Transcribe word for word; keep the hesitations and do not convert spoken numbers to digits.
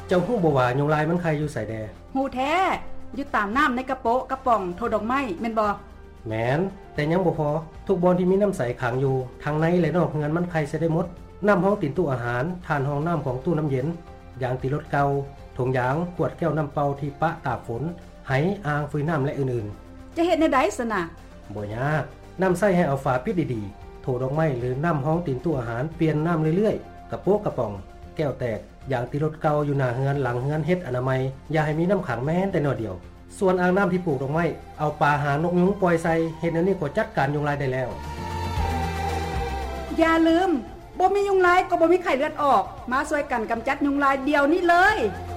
เจ้าฮู้บ่ว่ายุงลายมันไข่อยู่ไสแดฮู้แท้อยู่ตามน้ำในกระโปะกระป๋องโทดอกไม้แม่นบ่แม่นแต่ยังบ่พอทุกบอนที่มีน้ำใสขังอยู่ทางในและนอกเฮือนมันไข่เสียได้หมดน้ำห้องติ่นตู้อาหารทานห้องน้ำของตู้น้ำเย็นยางตีรถเก่าถุงยางขวดแก้วน้ำเปล่าที่ปะตากฝนไหอ่างฟืนน้ำและอื่นๆจะเฮ็ดแนวใดซะน่ะบ่ยากน้ำใส่ให้เอาฝาปิดดีๆโถดอกไม้หรือน้ำห้องติ่นตู้อาหารเปลี่ยนน้ำเรื่อยๆกระโปะกระป๋องแก้วแตกยางตีรถเก่าอยู่หน้าเฮือนหลังเฮือนเฮ็ดอนามัยอย่าให้มีน้ำขังแม้แต่น้อยเดียวส่วนอ่างน้ำที่ปลูกดอกไม้เอาปลาหางนกยุงปล่อยใส่เฮ็ดอันนี้ก็จัดการยุงลายได้แล้วอย่าลืมบ่มียุงลายก็บ่มีไข้เลือดออกมาช่วยกันกำจัดยุงลายเดี๋ยวนี้เลย